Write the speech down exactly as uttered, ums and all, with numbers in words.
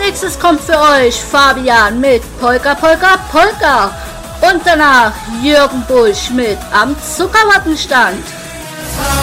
nächstes kommt für euch Fabian mit Polka, Polka, Polka. Und danach Jürgen Busch mit Am Zuckerwattenstand.